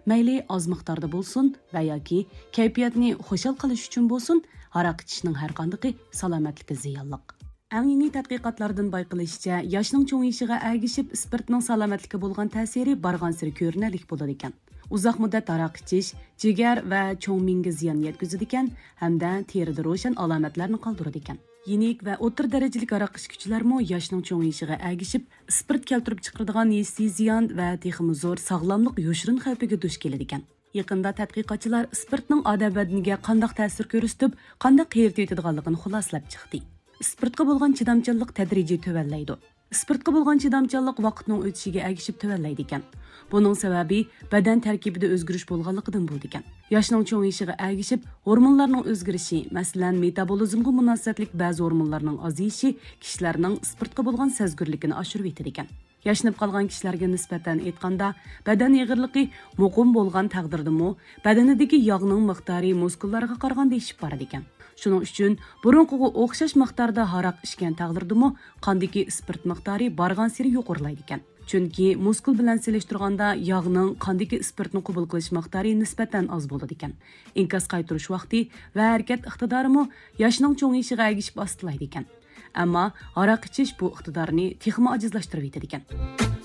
mayli oz miqdorda bo'lsin va yoki kayfiyatni xushal qilish uchun bo'lsin, aroq ichishning har qanday salomatlikka ziyonliq. Eng yeni tadqiqotlardan bayqilishicha, yoshning cho'ng'ishiga ergishib spirtning salomatlikka bo'lgan ta'siri barg'ansiri ko'rinarli bo'ladi ekan. Uzoq muddat aroq ichish jigar va cho'ng miyaga ziyon yetkazadi ekan, hamda terida ro'shan alomatlarni qoldiradi ekan. Yenik va o'rta darajalik aroq ichuvchilarmo yoshning cho'ng'ishiga ergishib spirt keltirib chiqaradigan hissiy ziyon va texmi zo'r sog'lomlik yoshirin xavfiga duch keladi ekan. Yaqinda tadqiqotchilar spirtning odam badaniga qanday ta'sir ko'rsatib, qanday qiyrat etadiganligini xulosalab chiqdi. Spirtga bo'lgan chidamchanlik tadrijiy tuvallaydi. Spirtga bo'lgan chidamchanlik vaqtning o'tishiga ergishib tuvallaydi ekan. Buning sababi badan tarkibida o'zgarish bo'lganligidan bo'ldi ekan. Yoshning cho'ng'ishiga ergishib, hormonlarning o'zgarishi, masalan, metabolizmga munosabatlik ba'zi hormonlarning oziyishi kishilarning spirtga bo'lgan sezgirligini oshirib etadi ekan. Yashnab qolgan kishilarga nisbatan aytganda, badan yig'irligi muqim bo'lgan taqdirdami, badanidagi yog'ning miqdori muskullarga qaraganda eshib boradi ekan. Shuning uchun burunqiga o'xshash miqdorda aroq ichgan taqdirdami, qondagi spirt miqdori bargan sari yuqorilaydi ekan. Chunki muskul bilan selishtirganda yog'ning qondagi spirtni qabul qilish miqdori nisbatan oz bo'ladi ekan. Inkas qaytarish vaqti va harakat iqtidorimi yoshning cho'ng'ishiga ergishib ostilaydi ekan. Ammo aroq ichish bu iqtidorni texmi ojizlashtirib etadi ekan.